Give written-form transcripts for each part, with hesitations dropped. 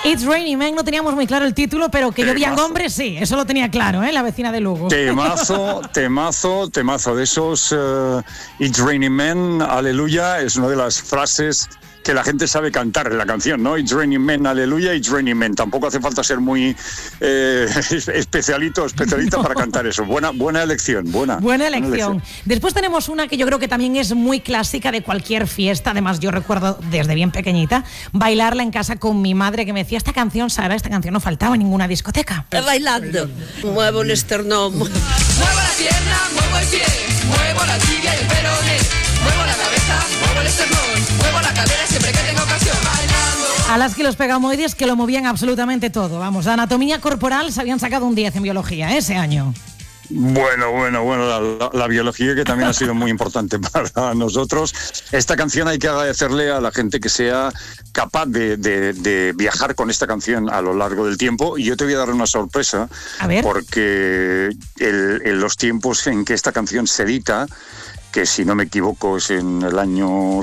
It's Raining Men, no teníamos muy claro el título, pero que llovían hombres, sí, eso lo tenía claro, la vecina de Lugo. Temazo de esos. It's Raining Men, aleluya, es una de las frases que la gente sabe cantar en la canción, ¿no? It's Raining Men, aleluya, It's Raining Men. Tampoco hace falta ser muy especialista no. Para cantar eso. Buena elección, buena elección. Después tenemos una que yo creo que también es muy clásica de cualquier fiesta. Además, yo recuerdo desde bien pequeñita bailarla en casa con mi madre, que me decía, esta canción, Sara, esta canción no faltaba en ninguna discoteca. Bailando. Muevo el esternón. Muevo la pierna, muevo el pie, muevo la tibia y el peroné. Muevo la cabeza, muevo el esternón, muevo la cadera siempre que tenga ocasión. Bailando. A las que los pegamoides que lo movían absolutamente todo. Vamos, la anatomía corporal se habían sacado un 10 en biología ese año. Bueno, la biología, que también ha sido muy importante para nosotros. Esta canción hay que agradecerle a la gente que sea capaz de viajar con esta canción a lo largo del tiempo. Y yo te voy a dar una sorpresa, porque en los tiempos en que esta canción se edita, que si no me equivoco es en el año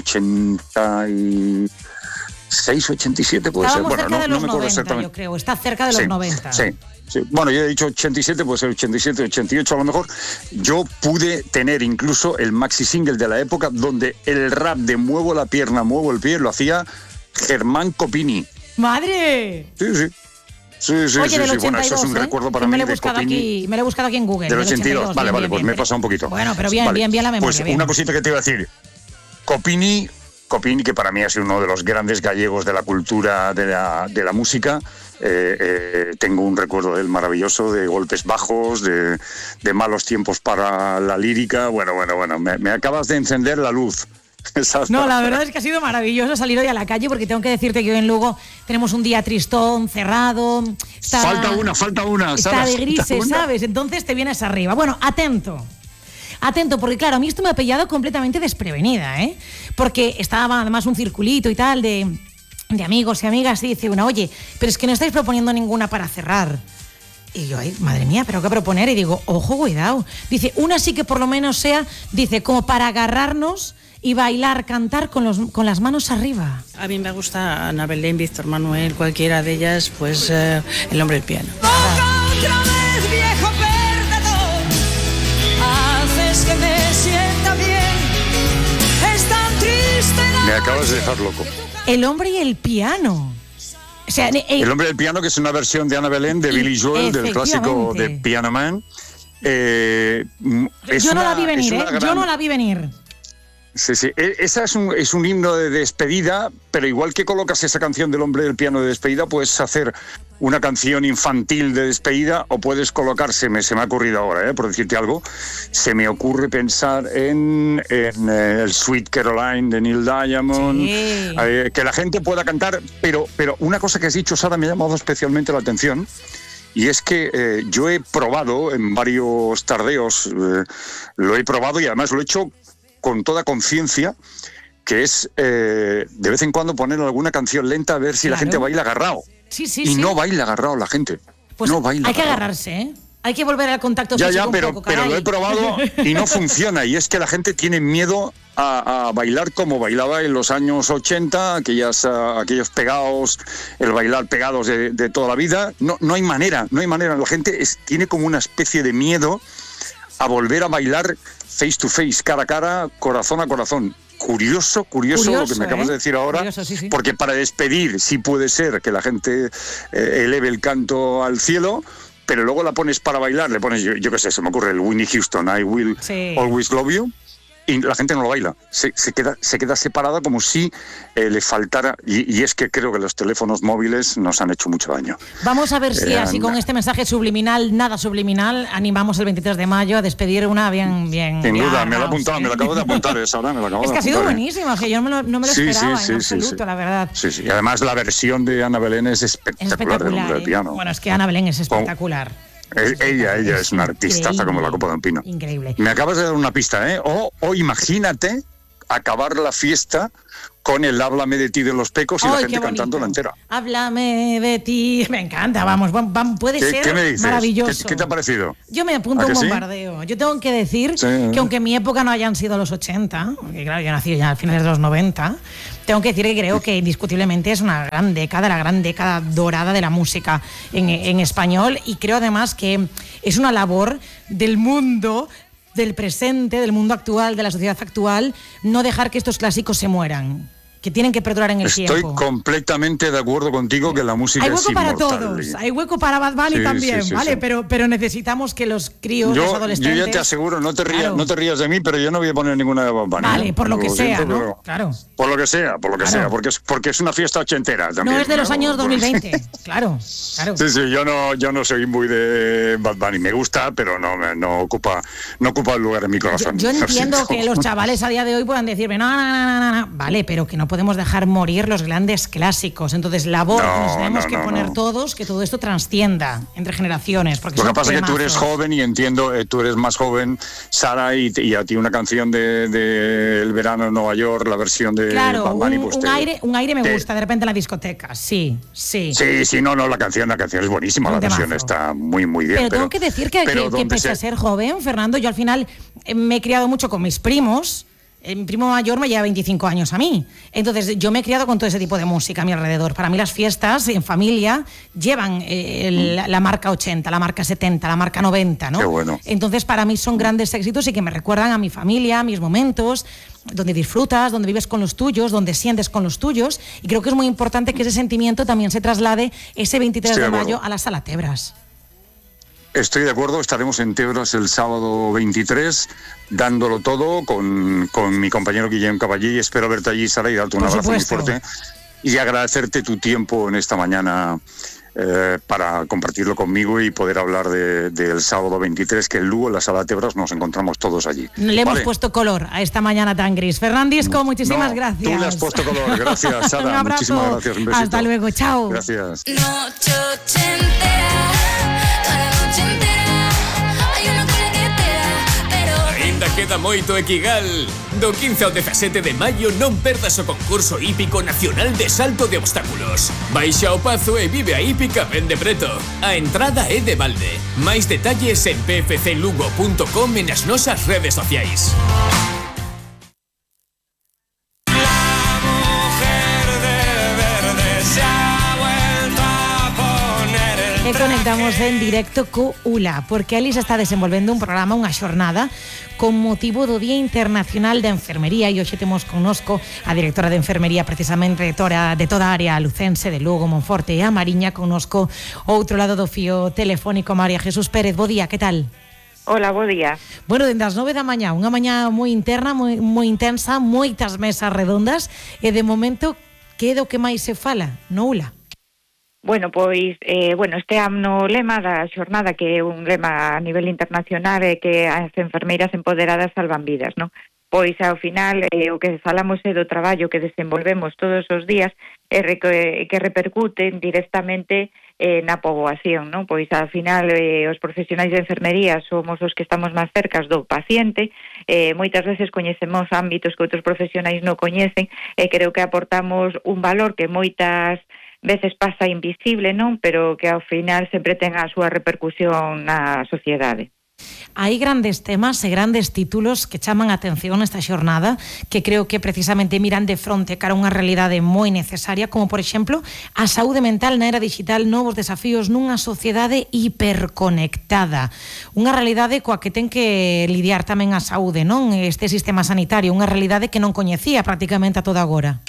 86, 87 puede ser. Bueno, no me acuerdo exactamente. Yo creo, está cerca de los 90. Sí. Bueno, yo he dicho 87, puede ser 87, 88 a lo mejor. Yo pude tener incluso el maxi single de la época donde el rap de muevo la pierna, muevo el pie lo hacía Germán Copini. ¡Madre! Sí. Oye, del 82, bueno, eso es un recuerdo para mí de Copini. Me lo he buscado aquí en Google. Del 82, vale, pues me he pasado un poquito. Bueno, pero bien la memoria. Pues una cosita que te iba a decir. Copini, que para mí ha sido uno de los grandes gallegos de la cultura de la música. Tengo un recuerdo de él maravilloso, de golpes bajos, de malos tiempos para la lírica. Bueno, me acabas de encender la luz. No, la verdad es que ha sido maravilloso salir hoy a la calle, porque tengo que decirte que hoy en Lugo tenemos un día tristón, cerrado. Falta una, está Sara, de grises, ¿sabes? Entonces te vienes arriba. Bueno, atento, porque claro, a mí esto me ha pillado completamente desprevenida, porque estaba además un circulito y tal de amigos y amigas, y dice una, oye, pero es que no estáis proponiendo ninguna para cerrar. Y yo, ay, madre mía, ¿pero qué proponer? Y digo, ojo, cuidado. Dice, una sí que por lo menos sea, dice, como para agarrarnos y bailar, cantar con las manos arriba. A mí me gusta Ana Belén, Víctor Manuel, cualquiera de ellas, pues El hombre del piano. Otra vez, viejo perdedor, haces que me sienta bien. Es tan triste la... Me acabas de dejar loco. El hombre y el piano. O sea, El hombre del piano, que es una versión de Ana Belén, de Billy Joel, del clásico de Piano Man. Yo no la vi venir, yo no la vi venir. Sí. Esa es un himno de despedida, pero igual que colocas esa canción del hombre del piano de despedida, puedes hacer una canción infantil de despedida, o puedes colocar, se me ha ocurrido ahora, por decirte algo, se me ocurre pensar en el Sweet Caroline de Neil Diamond, que la gente pueda cantar, pero una cosa que has dicho, Sara, me ha llamado especialmente la atención. Y es que yo he probado en varios tardeos, lo he probado y además lo he hecho con toda conciencia, que es de vez en cuando poner alguna canción lenta a ver si la gente baila agarrado. Sí. No baila agarrado la gente. Pues no baila hay que agarrado. agarrarse, Hay que volver al contacto físico un poco, pero lo he probado y no funciona. Y es que la gente tiene miedo a bailar como bailaba en los años 80, aquellos pegados, el bailar pegados de toda la vida. No hay manera. La gente tiene como una especie de miedo a volver a bailar face to face, cara a cara, corazón a corazón. Curioso lo que me acabas de decir ahora, curioso, sí. Porque para despedir sí puede ser que la gente eleve el canto al cielo, pero luego la pones para bailar, le pones, yo qué sé, se me ocurre el Whitney Houston, I Will Always Love You, y la gente no lo baila, se queda separada como si le faltara, y es que creo que los teléfonos móviles nos han hecho mucho daño. Vamos a ver si así con este mensaje subliminal, nada subliminal, animamos el 23 de mayo a despedir una bien. Sin duda, me la he apuntado, me la acabo de apuntar esa hora, me la acabo de apuntar. Es que ha sido buenísima, que yo no me lo esperaba en absoluto, sí. la verdad. Sí, y además la versión de Ana Belén es espectacular del hombre del piano. Bueno, es que Ana Belén es espectacular. Ella es una artistaza como la copa de un pino. Increíble. Me acabas de dar una pista, O imagínate acabar la fiesta con el Háblame de ti de Los Pecos y la gente cantándola entera. Háblame de ti, me encanta, vamos, puede ser ¿Qué me dices? maravilloso. ¿Qué te ha parecido? Yo me apunto a un bombardeo. Sí? Yo tengo que decir que aunque en mi época no hayan sido los 80, porque claro, yo nací ya a finales de los 90, tengo que decir que creo que indiscutiblemente es una gran década, la gran década dorada de la música en español, y creo además que es una labor del mundo, del presente, del mundo actual, de la sociedad actual, no dejar que estos clásicos se mueran, que tienen que perdurar en el tiempo. Estoy completamente de acuerdo contigo que la música es inmortal. Hay hueco para todos, hay hueco para Bad Bunny también, ¿vale? Sí. Pero necesitamos que los críos, los adolescentes... Yo ya te aseguro, no te rías de mí, pero yo no voy a poner ninguna de Bad Bunny. Vale, por lo que sea, ¿no? Claro. Por lo que sea, porque es una fiesta ochentera también. No es de los años 2020, claro. Sí, yo no soy muy de Bad Bunny, me gusta, pero no ocupa el lugar en mi corazón. Yo entiendo que los chavales a día de hoy puedan decirme, no, vale, pero que no podemos dejar morir los grandes clásicos. Entonces, labor nos tenemos que poner todos, que todo esto trascienda entre generaciones. Porque lo que pasa es que tú eres joven y entiendo, tú eres más joven, Sara, y a ti una canción de El verano en Nueva York, la versión de Bad Bunny, un aire me gusta de repente en la discoteca, sí. Sí, no, la canción es buenísima, la versión está muy, muy bien. Pero tengo que decir que pese a ser joven, Fernando, yo al final me he criado mucho con mis primos. Mi primo mayor me lleva 25 años a mí. Entonces, yo me he criado con todo ese tipo de música a mi alrededor. Para mí las fiestas en familia llevan la marca 80, la marca 70, la marca 90, ¿no? Qué bueno. Entonces, para mí son grandes éxitos y que me recuerdan a mi familia, a mis momentos, donde disfrutas, donde vives con los tuyos, donde sientes con los tuyos. Y creo que es muy importante que ese sentimiento también se traslade ese 23 de mayo a la Sala Tebras. Estoy de acuerdo, estaremos en Tebras el sábado 23, dándolo todo con mi compañero Guillem Caballí. Espero verte allí, Sara, y darte un abrazo muy fuerte y agradecerte tu tiempo en esta mañana para compartirlo conmigo y poder hablar del sábado 23, que en Lugo, en la Sala Tebras, nos encontramos todos allí. Le hemos puesto color a esta mañana tan gris. Fernandisco, muchísimas gracias. Tú le has puesto color, gracias, Sara. Un abrazo. Muchísimas gracias, un besito. Hasta luego, chao. Gracias. Noche ochentera. Queda moito e Kigal. Do 15 ao 17 de maio non perdas o concurso hípico nacional de salto de obstáculos. Baixa ao Pazo e vive a hípica ben de preto. A entrada é de balde. Máis detalles en pfclugo.com e nas nosas redes sociais. E conectamos en directo co ULA, porque ali se está desenvolvendo un programa, unha xornada, con motivo do Día Internacional da Enfermería, e hoxe temos connosco a directora de Enfermería, precisamente de toda a área lucense de Lugo, Monforte e a Mariña, connosco outro lado do fío telefónico, María Jesús Pérez. Bo día, que tal? Hola, bo día. Bueno, dende as 9 da mañá, unha mañá moi interna, moi intensa, moitas mesas redondas, e de momento, que é do que máis se fala no ULA? Bueno, pois, este ano o lema da xornada, que é un lema a nivel internacional, é que as enfermeiras empoderadas salvan vidas, non? Pois, ao final, o que falamos é do traballo que desenvolvemos todos os días e que repercuten directamente na poboación, non? Pois, ao final, os profesionais de enfermería somos os que estamos máis cercas do paciente, moitas veces coñecemos ámbitos que outros profesionais non coñecen e creo que aportamos un valor que moitas veces pasa invisible, non? Pero que ao final sempre ten a súa repercusión na sociedade. Hai grandes temas e grandes títulos que chaman a atención esta xornada, que creo que precisamente miran de fronte cara a unha realidade moi necesaria, como por exemplo a saúde mental na era digital, novos desafíos nunha sociedade hiperconectada. Unha realidade coa que ten que lidiar tamén a saúde, non? Este sistema sanitario, unha realidade que non coñecía prácticamente a toda agora.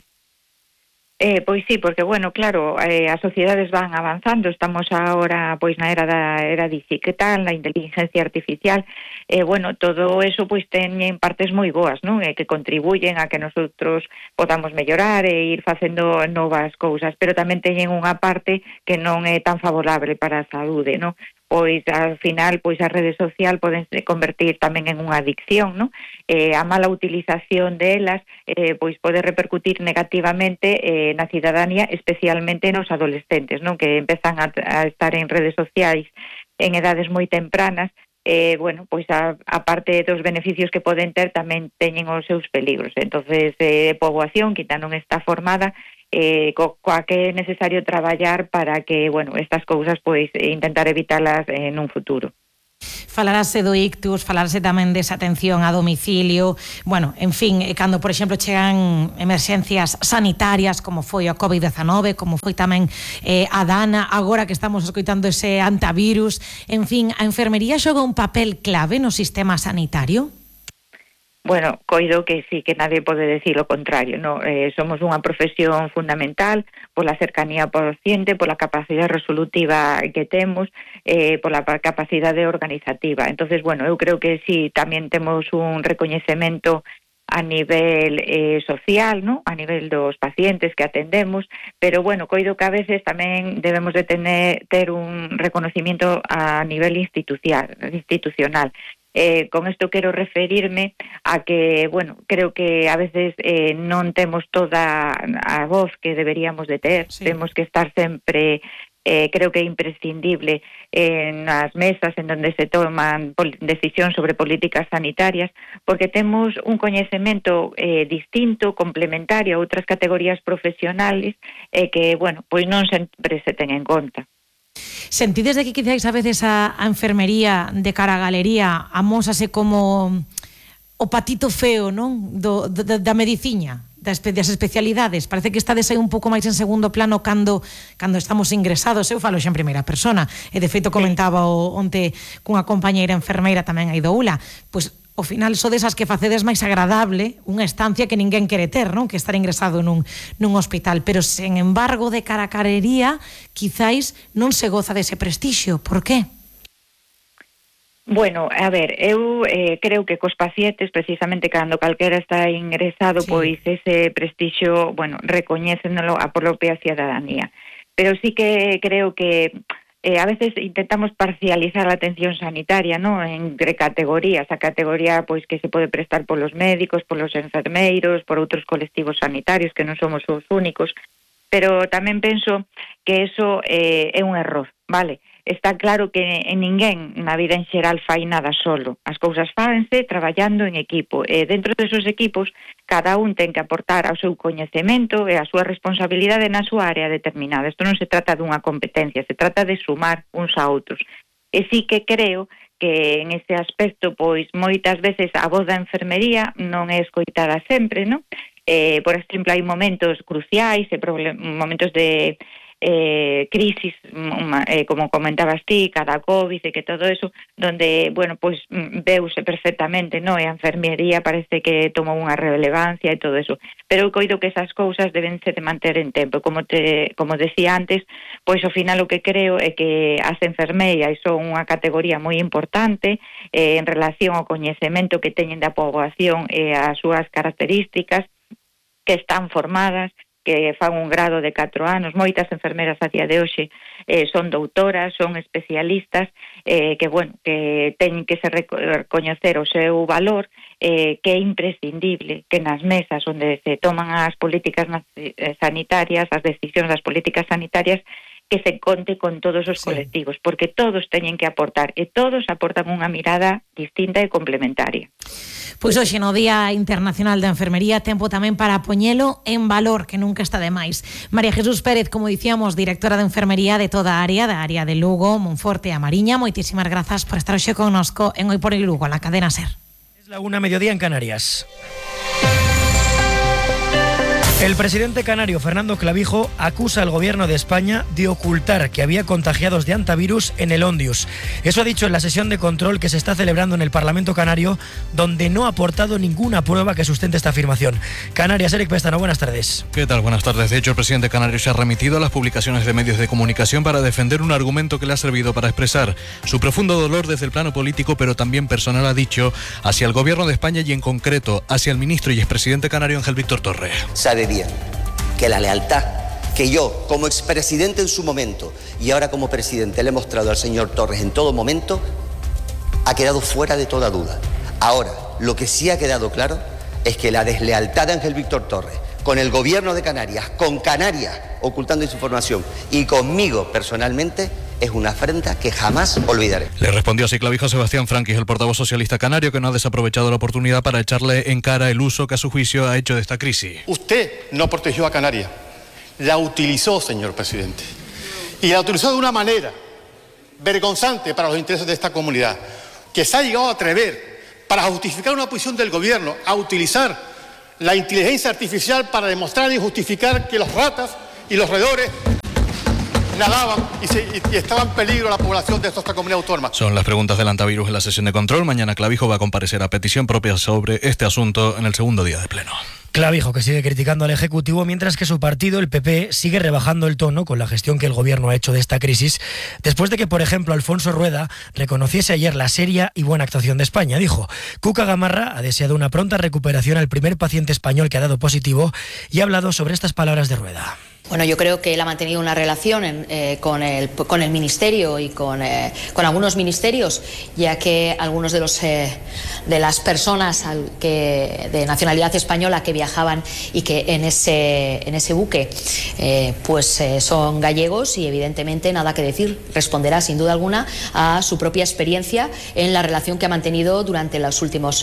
Pois sí, porque, bueno, claro, as sociedades van avanzando, estamos agora pois na era digital, na inteligencia artificial, todo eso pois teñen partes moi boas, non? Que contribuyen a que nosotros podamos mellorar e ir facendo novas cousas, pero tamén teñen unha parte que non é tan favorable para a saúde, non? Pois ao final pois a rede social poden convertir tamén en unha adicción, non? A mala utilización delas pois pode repercutir negativamente na cidadanía, especialmente nos adolescentes, non? Que empezan a estar en redes sociais en edades moi tempranas bueno, pois a parte dos beneficios que poden ter tamén teñen os seus peligros. Entonces, poboación que ainda non está formada, coa que é necesario traballar para que, bueno, estas cousas pois intentar evitalas nun futuro. Falarase do ictus, falarase tamén desa atención a domicilio, bueno, en fin, cando, por exemplo, chegan emerxencias sanitarias como foi a COVID-19, como foi tamén a Dana, agora que estamos escoitando ese antivirus, en fin, a enfermería xoga un papel clave no sistema sanitario? Bueno, coido que sí, que nadie pode decir o contrario, ¿no? Somos unha profesión fundamental pola cercanía ao paciente, pola capacidade resolutiva que temos, pola capacidade organizativa. Entonces, bueno, eu creo que sí, tamén temos un recoñecemento a nivel social, ¿no? A nivel dos pacientes que atendemos, pero bueno, coido que a veces tamén debemos de ter un reconocimiento a nivel institucional. Con isto quero referirme a que, bueno, creo que a veces non temos toda a voz que deberíamos de ter. Sí. Temos que estar sempre, creo que é imprescindible nas mesas en donde se toman decisións sobre políticas sanitarias, porque temos un coñecemento distinto, complementario a outras categorías profesionales que, bueno, pois non sempre se ten en conta. Sentides de que quizáis a veces a enfermería de cara a galería amósase como o patito feo, non? Da mediciña, das especialidades. Parece que estades aí un pouco máis en segundo plano cando estamos ingresados. Eu falo xa en primeira persona, e de feito comentaba onte cunha compañeira enfermeira tamén aí do ULA, pois ao final sodes as que facedes máis agradable unha estancia que ninguén quere ter, non? Que estar ingresado nun hospital, pero sen embargo de cara a galería quizáis non se goza dese prestixio. Por qué? Bueno, a ver, eu creo que cos pacientes, precisamente cando calquera está ingresado, sí, pois ese prestixio, bueno, recoñécenolo a propia cidadanía. Pero sí que creo que a veces intentamos parcializar a atención sanitaria, ¿no? Entre categorías, a categoría pois que se pode prestar polos médicos, polos enfermeiros, por outros colectivos sanitarios que non somos os únicos, pero tamén penso que eso é un error, vale? Está claro que ninguén na vida en xeral fai nada solo. As cousas fáense traballando en equipo. E dentro desos equipos, cada un ten que aportar ao seu coñecemento e a súa responsabilidade na súa área determinada. Isto non se trata dunha competencia, se trata de sumar uns a outros. E sí que creo que en ese aspecto, pois, moitas veces a voz da enfermería non é escoitada sempre, non? Por exemplo, hai momentos cruciais e momentos de crisis, como comentabas ti, cada COVID e que todo eso, donde, bueno, pois veuse perfectamente, non? E a enfermería parece que tomou unha relevancia e todo eso. Pero eu coido que esas cousas debense de manter en tempo. Como decía antes, pois ao final o que creo é que as enfermeiras son unha categoría moi importante en relación ao coñecemento que teñen da poboación e as súas características, que están formadas, que fan un grado de 4 anos. Moitas enfermeras a día de hoxe son doutoras, son especialistas, que, bueno, que teñen que se recoñecer o seu valor, que é imprescindible que nas mesas onde se toman as políticas sanitarias, as decisións das políticas sanitarias, que se conte con todos os colectivos, porque todos teñen que aportar, e todos aportan unha mirada distinta e complementaria. Pois hoxe no Día Internacional da Enfermería, tempo tamén para poñelo en valor, que nunca está de máis. María Jesús Pérez, como dicíamos, directora de Enfermería de toda a área, da área de Lugo, Monforte e a Mariña, moitísimas grazas por estar hoxe connosco en Hoy por el Lugo, na cadena SER. Es la 1:00 en Canarias. El presidente canario Fernando Clavijo acusa al gobierno de España de ocultar que había contagiados de antivirus en el Ondius. Eso ha dicho en la sesión de control que se está celebrando en el Parlamento canario, donde no ha aportado ninguna prueba que sustente esta afirmación. Canarias, Eric Pestano, buenas tardes. ¿Qué tal? Buenas tardes. De hecho, el presidente canario se ha remitido a las publicaciones de medios de comunicación para defender un argumento que le ha servido para expresar su profundo dolor desde el plano político, pero también personal, ha dicho, hacia el gobierno de España y en concreto hacia el ministro y expresidente canario Ángel Víctor Torre. Sabe bien que la lealtad que yo, como expresidente en su momento y ahora como presidente, le he mostrado al señor Torres en todo momento, ha quedado fuera de toda duda. Ahora, lo que sí ha quedado claro es que la deslealtad de Ángel Víctor Torres con el gobierno de Canarias, con Canarias ocultando esa información y conmigo personalmente, es una afrenta que jamás olvidaré. Le respondió así Clavijo a Sebastián Franquis, el portavoz socialista canario, que no ha desaprovechado la oportunidad para echarle en cara el uso que a su juicio ha hecho de esta crisis. Usted no protegió a Canarias, la utilizó, señor presidente. Y la utilizó de una manera vergonzante para los intereses de esta comunidad, que se ha llegado a atrever, para justificar una posición del gobierno, a utilizar la inteligencia artificial para demostrar y justificar que los ratas y los roedores nadaban y estaba en peligro la población de esta comunidad autónoma. Son las preguntas del antivirus en la sesión de control. Mañana Clavijo va a comparecer a petición propia sobre este asunto en el segundo día de pleno. Clavijo, que sigue criticando al Ejecutivo, mientras que su partido, el PP, sigue rebajando el tono con la gestión que el Gobierno ha hecho de esta crisis, después de que, por ejemplo, Alfonso Rueda reconociese ayer la seria y buena actuación de España. Dijo: Cuca Gamarra ha deseado una pronta recuperación al primer paciente español que ha dado positivo y ha hablado sobre estas palabras de Rueda. Bueno, yo creo que él ha mantenido una relación con el Ministerio y con algunos ministerios, ya que algunos de las personas de nacionalidad española que viajaban y que en ese buque son gallegos, y evidentemente nada que decir, responderá sin duda alguna a su propia experiencia en la relación que ha mantenido durante las últimas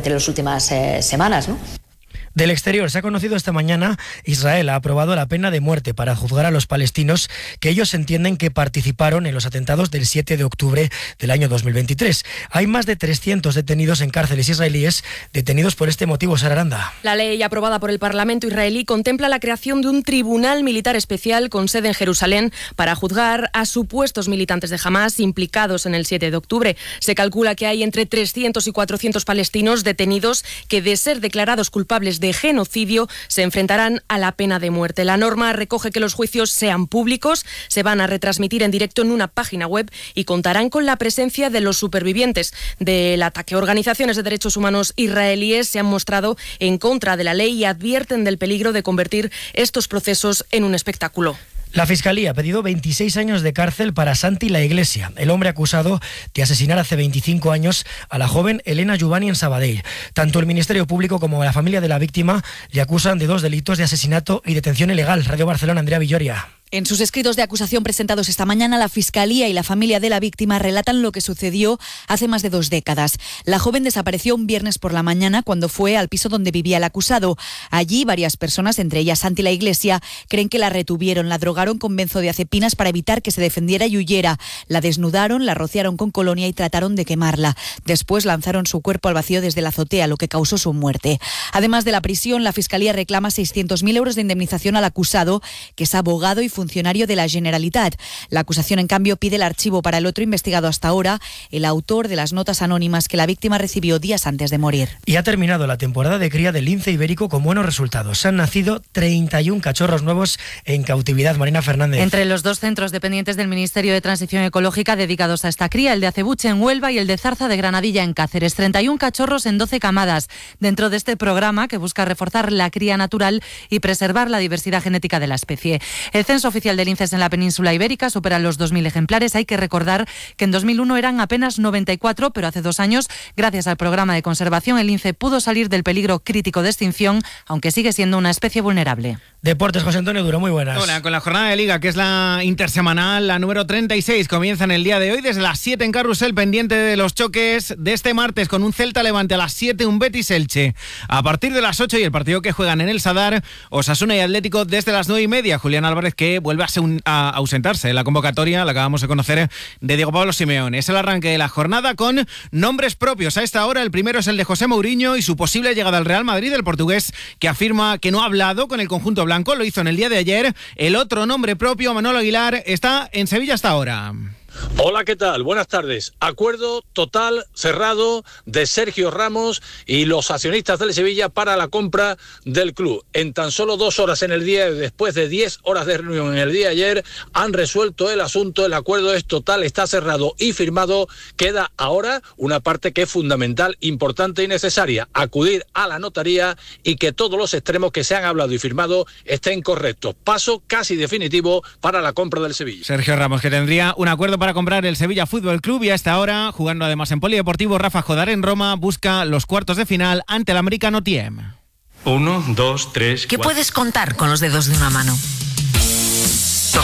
semanas, ¿no? Del exterior, se ha conocido esta mañana, Israel ha aprobado la pena de muerte para juzgar a los palestinos que ellos entienden que participaron en los atentados del 7 de octubre del año 2023. Hay más de 300 detenidos en cárceles israelíes, detenidos por este motivo. Sara Aranda. La ley aprobada por el Parlamento israelí contempla la creación de un tribunal militar especial con sede en Jerusalén para juzgar a supuestos militantes de Hamás implicados en el 7 de octubre. Se calcula que hay entre 300 y 400 palestinos detenidos que, de ser declarados culpables de genocidio, se enfrentarán a la pena de muerte. La norma recoge que los juicios sean públicos, se van a retransmitir en directo en una página web y contarán con la presencia de los supervivientes del ataque. Organizaciones de derechos humanos israelíes se han mostrado en contra de la ley y advierten del peligro de convertir estos procesos en un espectáculo. La Fiscalía ha pedido 26 años de cárcel para Santi La Iglesia, el hombre acusado de asesinar hace 25 años a la joven Elena Juvani en Sabadell. Tanto el Ministerio Público como la familia de la víctima le acusan de 2 delitos de asesinato y detención ilegal. Radio Barcelona, Andrea Villoria. En sus escritos de acusación presentados esta mañana, la Fiscalía y la familia de la víctima relatan lo que sucedió hace más de 2 décadas. La joven desapareció un viernes por la mañana cuando fue al piso donde vivía el acusado. Allí, varias personas, entre ellas Santi La Iglesia, creen que la retuvieron, la drogaron con benzodiazepinas para evitar que se defendiera y huyera. La desnudaron, la rociaron con colonia y trataron de quemarla. Después lanzaron su cuerpo al vacío desde la azotea, lo que causó su muerte. Además de la prisión, la Fiscalía reclama 600.000 euros de indemnización al acusado, que es abogado y funcionario de la Generalitat. La acusación, en cambio, pide el archivo para el otro investigado hasta ahora, el autor de las notas anónimas que la víctima recibió días antes de morir. Y ha terminado la temporada de cría del lince ibérico con buenos resultados. Han nacido 31 cachorros nuevos en cautividad. Marina Fernández. Entre los 2 centros dependientes del Ministerio de Transición Ecológica dedicados a esta cría, el de Acebuche en Huelva y el de Zarza de Granadilla en Cáceres. 31 cachorros en 12 camadas, dentro de este programa que busca reforzar la cría natural y preservar la diversidad genética de la especie. El censo oficial de linces en la península ibérica supera los 2.000 ejemplares. Hay que recordar que en 2001 eran apenas 94, pero hace 2 años, gracias al programa de conservación, el lince pudo salir del peligro crítico de extinción, aunque sigue siendo una especie vulnerable. Deportes, José Antonio Duro, muy buenas. Hola, con la jornada de Liga, que es la intersemanal, la número 36, comienza en el día de hoy desde las 7 en Carrusel, pendiente de los choques de este martes, con un Celta Levante a las 7, un Betis Elche a partir de las 8 y el partido que juegan en el Sadar, Osasuna y Atlético desde las 9:30. Julián Álvarez, que vuelve a ausentarse en la convocatoria, la acabamos de conocer, de Diego Pablo Simeone. Es el arranque de la jornada con nombres propios. A esta hora el primero es el de José Mourinho y su posible llegada al Real Madrid, el portugués, que afirma que no ha hablado con el conjunto blanco, lo hizo en el día de ayer. El otro nombre propio, Manolo Aguilar, está en Sevilla hasta ahora. Hola, ¿qué tal? Buenas tardes. Acuerdo total, cerrado, de Sergio Ramos y los accionistas del Sevilla para la compra del club. En tan solo 2 horas en el día, después de 10 horas de reunión en el día de ayer, han resuelto el asunto. El acuerdo es total, está cerrado y firmado. Queda ahora una parte que es fundamental, importante y necesaria: acudir a la notaría y que todos los extremos que se han hablado y firmado estén correctos. Paso casi definitivo para la compra del Sevilla. Sergio Ramos, que tendría un acuerdo para comprar el Sevilla Fútbol Club, y a esta hora, jugando además en Polideportivo Rafa Jodar en Roma, busca los cuartos de final ante el americano Tiem. 1, 2, 3, ¿Qué puedes contar con los dedos de una mano? Tocar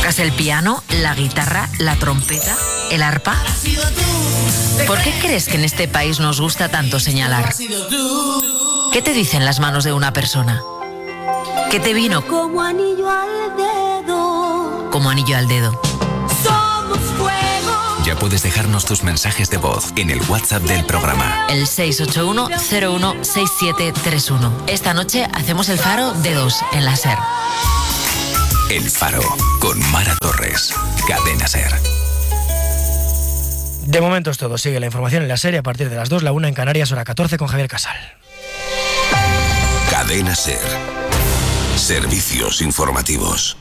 ¿Tocas el piano, la guitarra, la trompeta, el arpa? ¿Por qué crees que en este país nos gusta tanto señalar? ¿Qué te dicen las manos de una persona? ¿Qué te vino? Como anillo al dedo. Como anillo al dedo. Somos fuego. Ya puedes dejarnos tus mensajes de voz en el WhatsApp del programa. El 681-016731. Esta noche hacemos el faro de 2 en la SER. El Faro, con Mara Torres. Cadena SER. De momento es todo. Sigue la información en la SER a partir de las 2, la 1 en Canarias, hora 14 con Javier Casal. Cadena SER. Servicios informativos.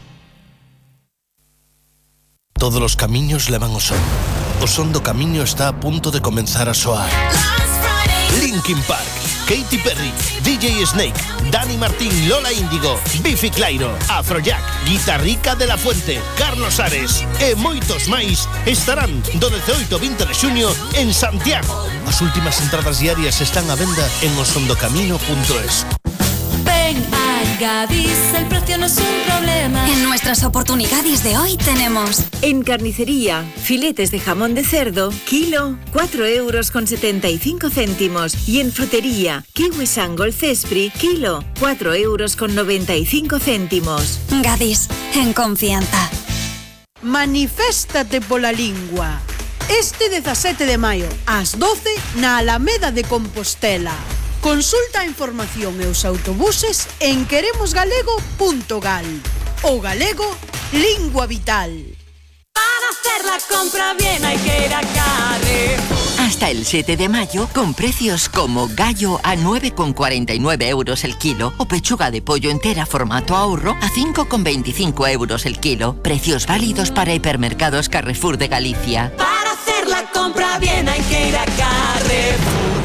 Todos los camiños levan ao son. O son do camiño está a punto de comenzar a soar. Linkin Park, Katy Perry, DJ Snake, Dani Martín, Lola Índigo, Biffy Clyro, Afrojack, Guitarrica de la Fuente, Carlos Ares e moitos máis estarán do 18 ao 20 de xuño en Santiago. As últimas entradas diarias están á venda en osondocamino.es. Ven a Gadis, el precio no es un problema. En nuestras oportunidades de hoy tenemos: en carnicería, filetes de jamón de cerdo, kilo, 4,75 €. Y en frutería, kiwis Angol Cespri, kilo, 4,95 €. Gadis, en confianza. Maniféstate pola lingua. Este 17 de maio, ás 12, na Alameda de Compostela. Consulta a información e os autobuses en queremosgalego.gal. O galego, lingua vital. Para hacer la compra bien hay que ir a Carrefour. Hasta el 7 de mayo, con precios como gallo a 9,49 € el kilo o pechuga de pollo entera formato ahorro a 5,25 € el kilo. Precios válidos para hipermercados Carrefour de Galicia. Para hacer la compra bien hay que ir a Carrefour.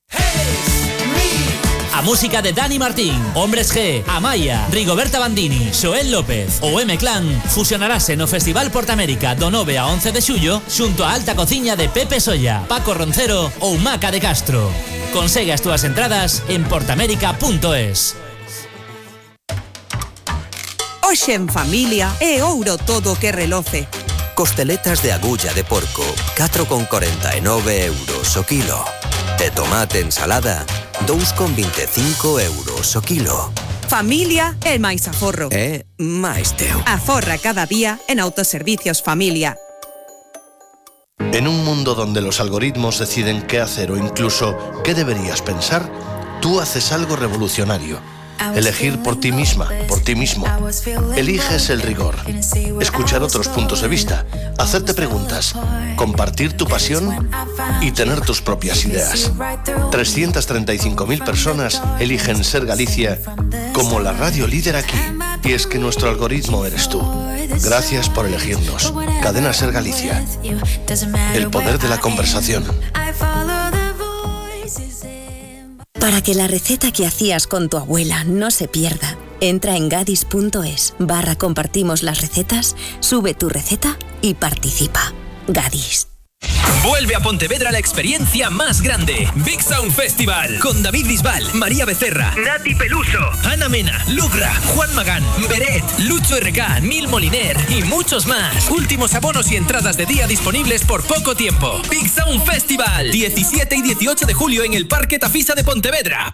A música de Dani Martín, Hombres G, Amaya, Rigoberta Bandini, Xoel López ou M-Clan fusionarase no Festival Portamérica do 9 a 11 de xullo xunto a alta cociña de Pepe Solla, Paco Roncero ou Maca de Castro. Consegue as túas entradas en portamérica.es. Hoxe en familia é ouro todo o que reloce. Costeletas de agulla de porco, 4,49 € o kilo. E tomate ensalada, 2,25 € o kilo. Familia é máis aforro. É máis teu. Aforra cada día en Autoservicios Familia. En un mundo donde los algoritmos deciden qué hacer o incluso qué deberías pensar, tú haces algo revolucionario. Elegir por ti misma, por ti mismo. Eliges el rigor, escuchar otros puntos de vista, hacerte preguntas, compartir tu pasión y tener tus propias ideas. 335.000 personas eligen Ser Galicia como la radio líder aquí. Y es que nuestro algoritmo eres tú. Gracias por elegirnos. Cadena Ser Galicia. El poder de la conversación. Para que la receta que hacías con tu abuela no se pierda, entra en gadis.es/compartimos las recetas, sube tu receta y participa. Gadis. Vuelve a Pontevedra la experiencia más grande. Big Sound Festival. Con David Bisbal, María Becerra, Nati Peluso, Ana Mena, Lugra, Juan Magán, Beret, Lucho RK, Nil Moliner y muchos más. Últimos abonos y entradas de día disponibles por poco tiempo. Big Sound Festival. 17 y 18 de julio en el Parque Tafisa de Pontevedra.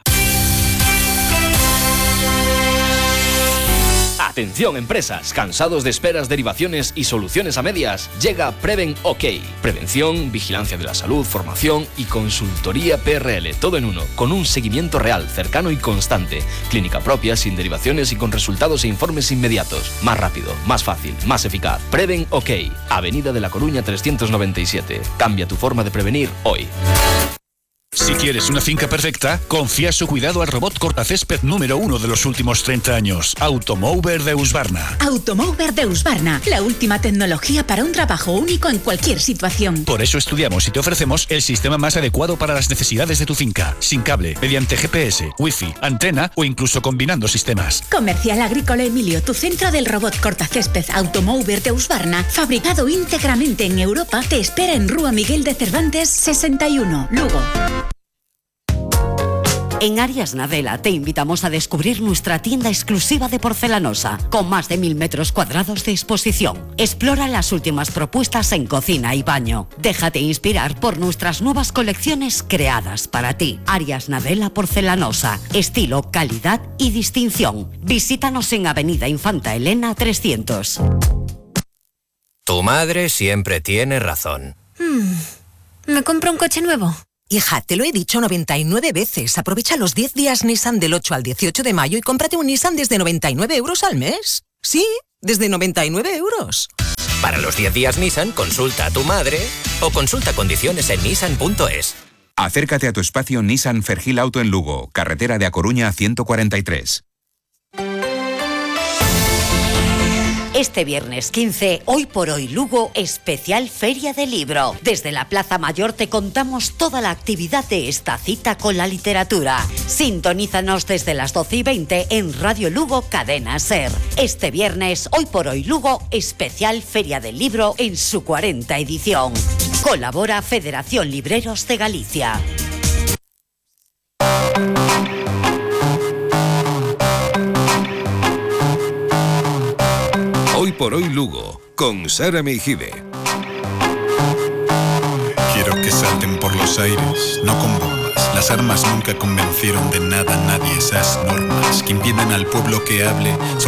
Atención empresas, cansados de esperas, derivaciones y soluciones a medias. Llega Preven OK. Prevención, vigilancia de la salud, formación y consultoría PRL, todo en uno, con un seguimiento real, cercano y constante. Clínica propia, sin derivaciones y con resultados e informes inmediatos. Más rápido, más fácil, más eficaz. Preven OK. Avenida de la Coruña 397. Cambia tu forma de prevenir hoy. Si quieres una finca perfecta, confía su cuidado al robot cortacésped número 1 de los últimos 30 años, Automower de Husqvarna. Automower de Husqvarna, la última tecnología para un trabajo único en cualquier situación. Por eso estudiamos y te ofrecemos el sistema más adecuado para las necesidades de tu finca, sin cable, mediante GPS, Wi-Fi, antena o incluso combinando sistemas. Comercial Agrícola Emilio, tu centro del robot cortacésped Automower de Husqvarna, fabricado íntegramente en Europa, te espera en Rúa Miguel de Cervantes 61, Lugo. En Arias Nadela te invitamos a descubrir nuestra tienda exclusiva de porcelanosa, con más de 1000 metros cuadrados de exposición. Explora las últimas propuestas en cocina y baño. Déjate inspirar por nuestras nuevas colecciones creadas para ti. Arias Nadela Porcelanosa, estilo, calidad y distinción. Visítanos en Avenida Infanta Elena 300. Tu madre siempre tiene razón. ¿Me compro un coche nuevo? Hija, te lo he dicho 99 veces. Aprovecha los 10 días Nissan del 8 al 18 de mayo y cómprate un Nissan desde 99 euros al mes. Sí, desde 99 euros. Para los 10 días Nissan, consulta a tu madre o consulta condiciones en nissan.es. Acércate a tu espacio Nissan Fergil Auto en Lugo, carretera de A Coruña 143. Este viernes 15, Hoy por Hoy Lugo, especial Feria del Libro. Desde la Plaza Mayor te contamos toda la actividad de esta cita con la literatura. Sintonízanos desde las 12:20 en Radio Lugo Cadena SER. Este viernes, Hoy por Hoy Lugo, especial Feria del Libro en su 40ª edición. Colabora Federación Libreros de Galicia. Hoy por Hoy Lugo, con Sara Meijide. Quiero que salten por los aires, no con bombas. Las armas nunca convencieron de nada a nadie, esas normas que impiden al pueblo que hable.